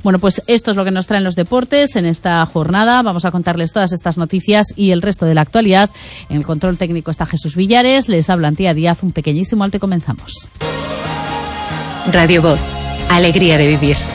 Bueno, pues esto es lo que nos traen los deportes en esta jornada. Vamos a contarles todas estas noticias y el resto de la actualidad. En el control técnico está Jesús Villares, les habla Antía Díaz, un pequeñísimo alto y comenzamos. Radio Voz, alegría de vivir.